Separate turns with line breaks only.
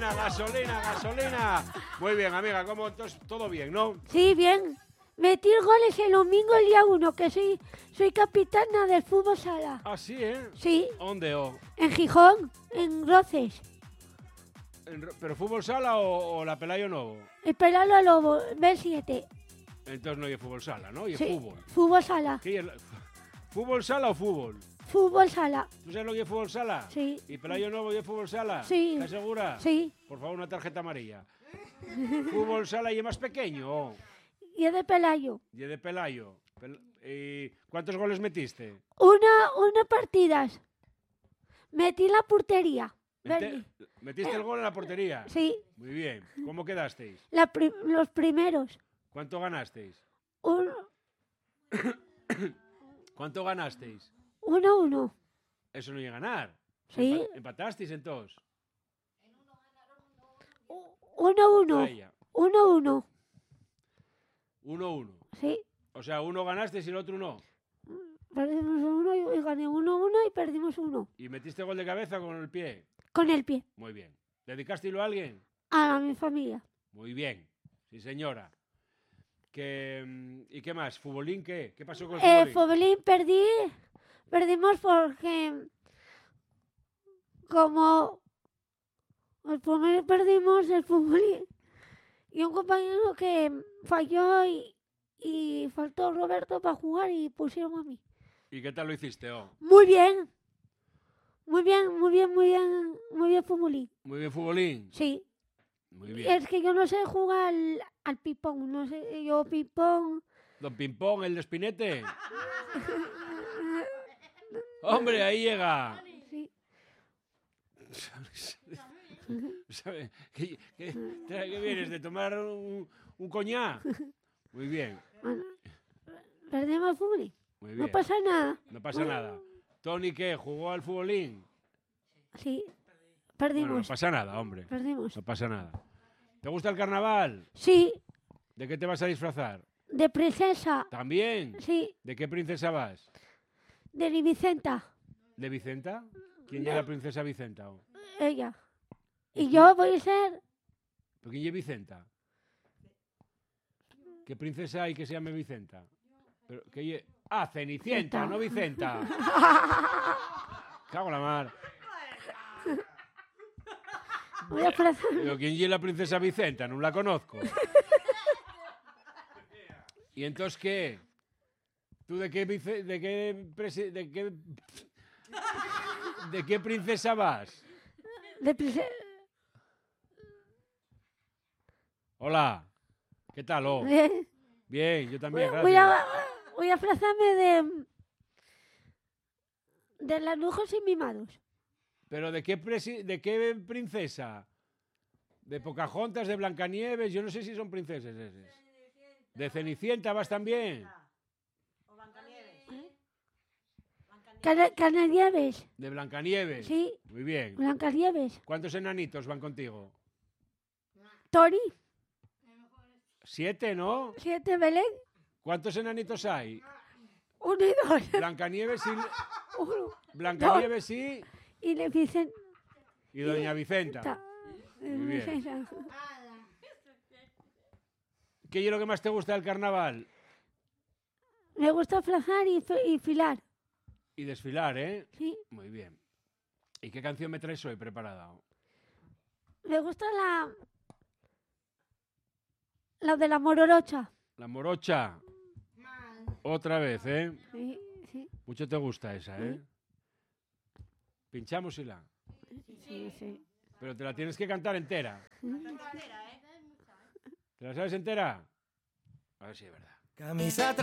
gasolina. Muy bien, amiga, ¿cómo? Entonces, todo bien, ¿no?
Sí, bien. Metí goles el domingo el día 1, que soy capitana del fútbol sala.
Ah, sí, ¿eh?
Sí.
¿Dónde?
En Gijón, en Roces.
¿Pero fútbol sala o la Pelayo Novo?
El Pelalo Lobo, B7.
Entonces no hay fútbol sala, ¿no? Y
Sí,
fútbol.
Fútbol sala.
¿Qué es ¿Fútbol sala o fútbol?
Fútbol sala.
¿Tú sabes lo que es fútbol sala?
Sí.
¿Y Pelayo Novo y es fútbol sala?
Sí.
¿Estás segura?
Sí.
Por favor, una tarjeta amarilla. ¿Fútbol sala y es más pequeño?
Y es de Pelayo.
Y es de Pelayo. ¿Y cuántos goles metiste?
Una partidas. Metí la portería.
¿Metiste el gol en la portería?
Sí.
Muy bien. ¿Cómo quedasteis?
Los primeros.
¿Cuánto ganasteis?
1-1.
¿Cuánto ganasteis?
1-1.
Eso no llega a ganar.
Sí.
¿Empatasteis entonces?
1-1. 1-1.
1-1.
Sí.
O sea, uno ganasteis y el otro no.
Perdimos 1 y gané 1-1 y perdimos 1.
¿Y metiste gol de cabeza con el pie?
Con el pie.
Muy bien. ¿Dedicasteislo a alguien?
A mi familia.
Muy bien. Sí, señora. ¿Y qué más? ¿Futbolín qué? ¿Qué pasó con el futbolín?
Futbolín perdimos porque como el primero perdimos el futbolín y un compañero que falló y faltó Roberto para jugar y pusieron a mí.
¿Y qué tal lo hiciste?
Muy bien. Muy bien futbolín.
Muy bien futbolín.
Sí.
Muy bien.
Es que yo no sé jugar al ping-pong, no sé, yo ping-pong...
Don Pimpón, el de Espinete. ¡Hombre, ahí llega!
Sí.
¿Sabes? ¿Qué vienes? ¿De tomar un coñac? Muy bien.
Bueno, perdemos fútbol.
Muy bien.
No pasa nada.
No pasa nada. ¿Tony qué? ¿Jugó al futbolín?
Sí, perdimos.
Bueno, no pasa nada, hombre.
Perdimos.
No pasa nada. ¿Te gusta el carnaval?
Sí,
¿De qué te vas a disfrazar?
de princesa.
¿También?
Sí,
¿De qué princesa vas?
de mi Vicenta.
¿De Vicenta? ¿Quién es la princesa Vicenta?
Ella. Y yo voy a ser...
¿Pero quién es Vicenta? ¿Qué princesa hay que se llame Vicenta? Pero, Cenicienta, no Vicenta. Cago en la mar.
Voy a disfrazar.
Pero ¿quién es la princesa Vicenta? No la conozco. ¿Y entonces qué? ¿Tú de qué princesa vas?
De princesa.
Hola. ¿Qué tal? Bien, yo también,
Voy
gracias.
a disfrazarme de las lujos y mimados.
¿Pero de qué princesa? ¿De Pocahontas, de Blancanieves? Yo no sé si son princesas esas. ¿De Cenicienta vas también?
Cananieves.
¿De Blancanieves?
Sí.
Muy bien.
Blancanieves.
¿Cuántos enanitos van contigo?
Tori.
7, ¿no?
7 Belén.
¿Cuántos enanitos hay?
1 y 2.
Blancanieves y...
1.
Blancanieves y...
Y le dicen...
Y Doña Vicenta. Muy bien. ¿Qué es lo que más te gusta del carnaval?
Me gusta flazar y filar.
Y desfilar, ¿eh?
Sí.
Muy bien. ¿Y qué canción me traes hoy preparada?
Me gusta la de la mororocha.
La morocha. Otra vez, ¿eh?
Sí, sí.
Mucho te gusta esa, ¿eh? Pinchamos y la.
Sí, sí.
Pero te la tienes que cantar entera. ¿Te la sabes entera? A ver si es verdad.
Camisa